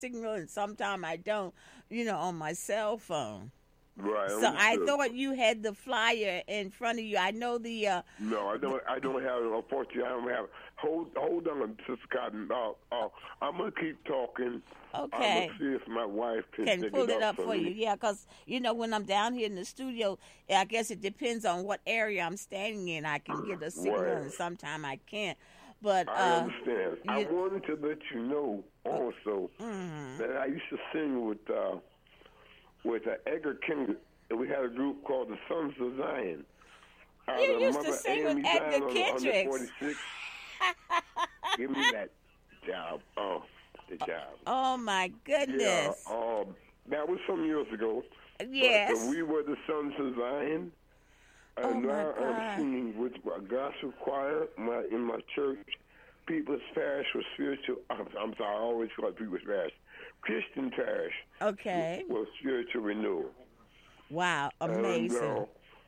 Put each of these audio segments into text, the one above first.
signal and sometimes I don't, on my cell phone. Right, So I understood. thought you had the flyer in front of you. I know No, I don't. I don't have it. Unfortunately, I don't have it. Hold on, Sister Cotton. I'm gonna keep talking. I'm gonna okay. see if my wife can Can pick pull it it up up for for you. me. Yeah, because, when I'm down here in the studio, I guess it depends on what area I'm standing in. I can get a signal Right. and sometimes I can't. But, I understand. I you, wanted to let you know also mm, that I used to sing with Edgar King. And we had a group called the Sons of Zion out you of used to Mother sing with Amy Edgar Zion on Kendricks. 146. Give me that job. Oh, the job. Oh, my Yeah, goodness. that was some years ago. But Yes. we were the Sons of Zion. Oh, And my now I'm God. singing with a gospel choir in my church. People's Parish was spiritual. I'm sorry, I always call it People's Parish. Christian Parish Okay. was spiritual renewal. Wow. And Amazing.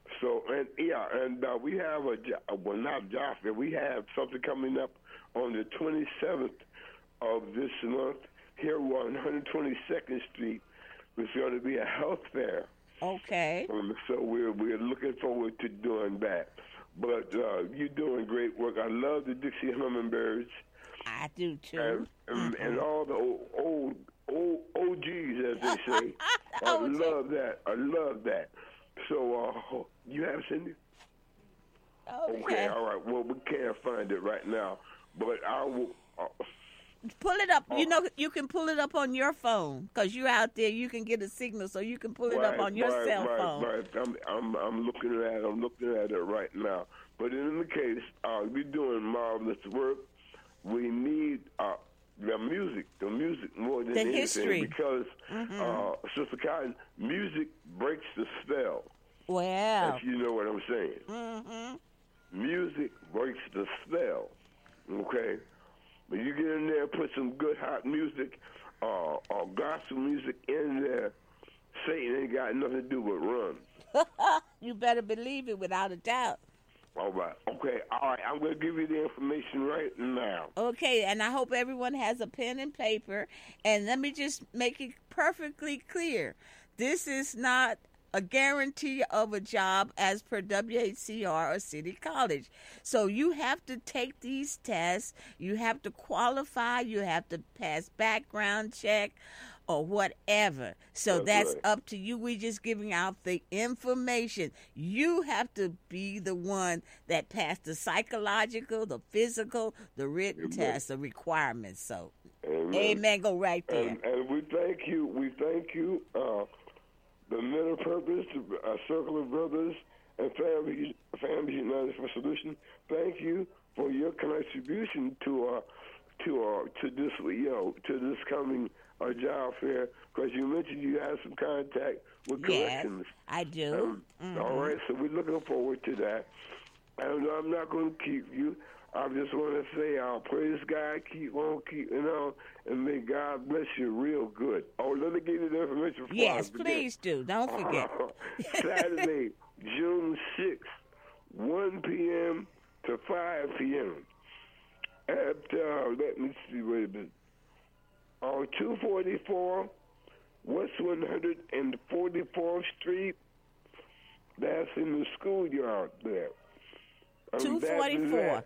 we have well, not job fair. We have something coming up on the 27th of this month here on 122nd Street. It's going to be a health fair. Okay. So we're looking forward to doing that. But you're doing great work. I love the Dixie Hummingbirds I do too. and all the old OGs, as they say. I Oh, gee. love that. I love that. So you have Cindy? Okay, Okay. all right. Well, we can't find it right now, but I will. Pull it up. Uh, You can pull it up on your phone because you're out there. You can get a signal, so you can pull it up Right, on your cell phone. right. I'm looking at it right now. But in any case, you're doing marvelous work. We need the music more than The anything history. because Sister Cotton, music breaks the spell. Wow. If you know what I'm saying, Mm-hmm. music breaks the spell. Okay, when you get in there, put some good hot music, or gospel music in there. Satan ain't got nothing to do but run. You better believe it without a doubt. All right. Okay. All right. I'm going to give you the information right now. Okay, and I hope everyone has a pen and paper. And let me just make it perfectly clear. This is not a guarantee of a job as per WHCR or City College. So you have to take these tests. You have to qualify. You have to pass background check or whatever. So That's that's right. up to you. We're just giving out the information. You have to be the one that passed the psychological, the physical, the written Amen. test, the requirements. So, Amen. amen. Go right there. And we thank you. We thank you. The Men of Purpose, Circle of Brothers, and Families United for Solution. Thank you for your contribution to this to this coming job fair. Because you mentioned you had some contact with Yes, corrections. I do. All right, so we're looking forward to that. And I'm not going to keep you. I just want to say, praise God, keep on keeping on, and may God bless you real good. Oh, let me give you the information before Yes, I forget. please do. Don't forget. Saturday, June 6th, 1 p.m. to 5 p.m. at, let me see, wait a minute, 244 West 144th Street. That's in the schoolyard there. 244.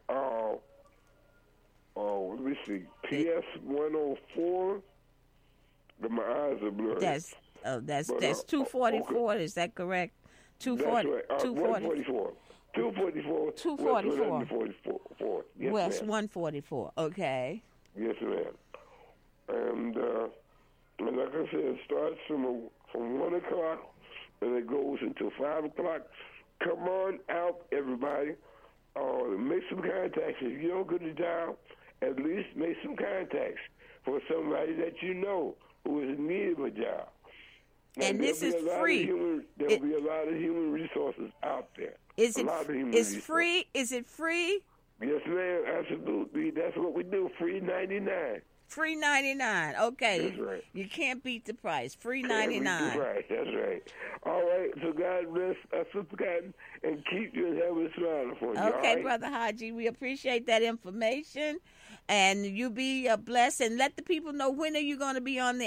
Let me see. PS 104. My eyes are blurry. That's But, 244. okay. Is that correct? That's 240. right. 244. 244. 244. 144. Yes, West ma'am. 144. Okay. Yes, ma'am. And like I said, it starts from 1 o'clock and it goes until 5 o'clock. Come on out, everybody. Make some contacts. If you don't get a job, at least make some contacts for somebody that you know who is in need of a job. Now, And this is free. There'll be a lot of human resources out there. Is a it? lot of human Is resources. free? Is it free? Yes, ma'am. Absolutely. That's what we do. Free 99. Free 99. Okay. That's right. You can't beat the price. Free Can't beat the 99. price. That's right. All right. So God bless Sister Cotton and keep you and have a smile for you. Okay, all right? Brother Haji, we appreciate that information. And you be blessed. And let the people know, when are you going to be on the